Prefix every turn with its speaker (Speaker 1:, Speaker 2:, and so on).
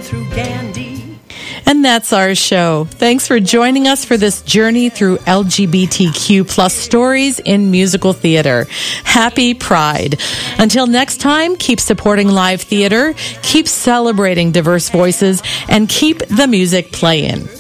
Speaker 1: through Gandhi.
Speaker 2: And that's our show. Thanks for joining us for this journey through LGBTQ plus stories in musical theater. Happy Pride. Until next time, keep supporting live theater, keep celebrating diverse voices, and keep the music playing.